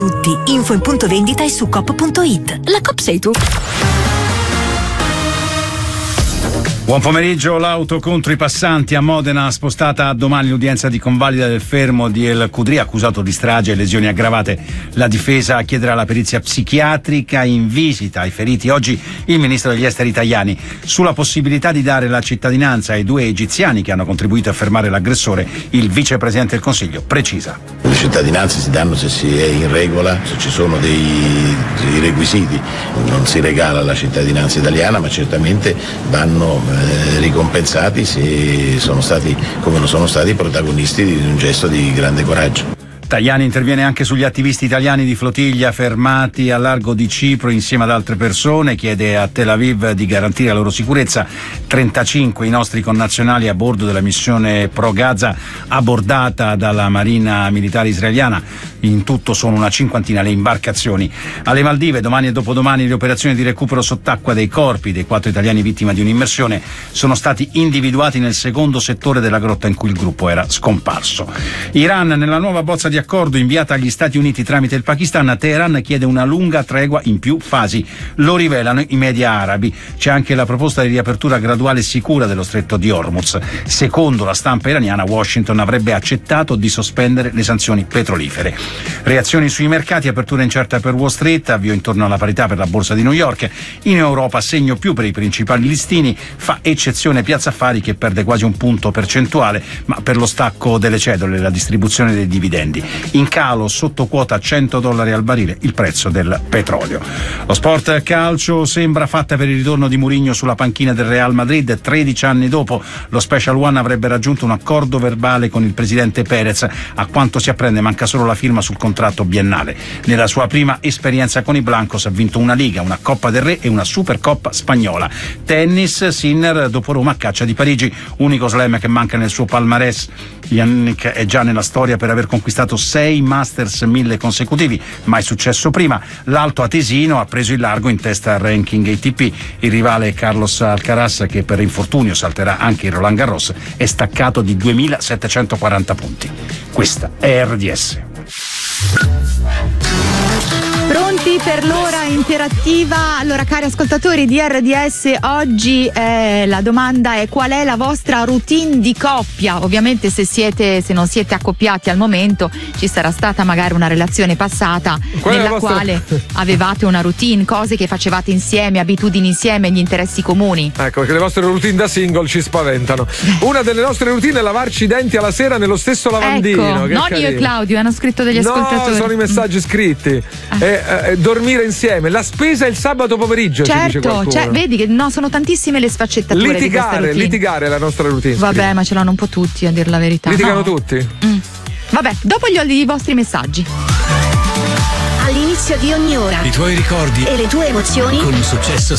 Tutti, info in punto vendita e su coop.it. La Coop sei tu. Buon pomeriggio. L'auto contro i passanti a Modena ha spostata a domani l'udienza di convalida del fermo di El Khudri, accusato di strage e lesioni aggravate. La difesa chiederà la perizia psichiatrica. In visita ai feriti oggi il ministro degli esteri Tajani. Sulla possibilità di dare la cittadinanza ai 2 egiziani che hanno contribuito a fermare l'aggressore, il vicepresidente del Consiglio precisa: le cittadinanze si danno se si è in regola, se ci sono dei requisiti. Non si regala la cittadinanza italiana, ma certamente vanno ricompensati se sono stati, come lo sono stati, protagonisti di un gesto di grande coraggio. Tajani interviene anche sugli attivisti italiani di flottiglia fermati a largo di Cipro insieme ad altre persone, chiede a Tel Aviv di garantire la loro sicurezza. 35 i nostri connazionali a bordo della missione Pro Gaza abbordata dalla Marina Militare Israeliana. In tutto sono una 50ina le imbarcazioni. Alle Maldive domani e dopodomani le operazioni di recupero sott'acqua dei corpi dei 4 italiani vittime di un'immersione sono stati individuati nel secondo settore della grotta in cui il gruppo era scomparso. Iran, nella nuova bozza di accordo inviata agli Stati Uniti tramite il Pakistan, Teheran chiede una lunga tregua in più fasi. Lo rivelano i media arabi. C'è anche la proposta di riapertura graduale e sicura dello stretto di Hormuz. Secondo la stampa iraniana, Washington avrebbe accettato di sospendere le sanzioni petrolifere. Reazioni sui mercati, apertura incerta per Wall Street, avvio intorno alla parità per la borsa di New York. In Europa segno più per i principali listini, fa eccezione Piazza Affari che perde quasi un punto percentuale, ma per lo stacco delle cedole e la distribuzione dei dividendi. In calo, sotto quota $100 al barile, il prezzo del petrolio. Lo sport calcio sembra fatta per il ritorno di Mourinho sulla panchina del Real Madrid. 13 anni dopo, lo Special One avrebbe raggiunto un accordo verbale con il presidente Perez. A quanto si apprende manca solo la firma sul contratto biennale. Nella sua prima esperienza con i Blancos ha vinto una Liga, una Coppa del Re e una Supercoppa spagnola. Tennis, Sinner dopo Roma a caccia di Parigi, unico slam che manca nel suo palmarès. Jannik è già nella storia per aver conquistato 6 Masters 1000 consecutivi, mai successo prima. L'alto atesino ha preso il largo in testa al ranking ATP. Il rivale Carlos Alcaraz, che per infortunio salterà anche il Roland Garros, è staccato di 2740 punti. Questa è RDS. Pronti per l'ora interattiva? Allora, cari ascoltatori di RDS, oggi la domanda è: qual è la vostra routine di coppia? Ovviamente se non siete accoppiati al momento, ci sarà stata magari una relazione passata nella quale avevate una routine, cose che facevate insieme, abitudini insieme, gli interessi comuni. Ecco, che le vostre routine da single ci spaventano. Una delle nostre routine è lavarci i denti alla sera nello stesso lavandino. Ecco, non io e Claudio, hanno scritto degli ascoltatori. No, sono i messaggi scritti. Dormire insieme, la spesa il sabato pomeriggio. Certo, vedi che sono tantissime le sfaccettature di questa routine. Litigare è la nostra routine. Vabbè, ma ce l'hanno un po' tutti, a dir la verità. Litigano tutti? Vabbè, dopo i vostri messaggi. All'inizio di ogni ora i tuoi ricordi e le tue emozioni con un successo